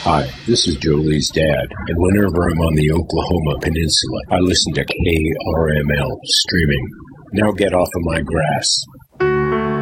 Hi, this is Jolie's dad, and whenever I'm on the Oklahoma Peninsula, I listen to KRML streaming. Now get off of my grass.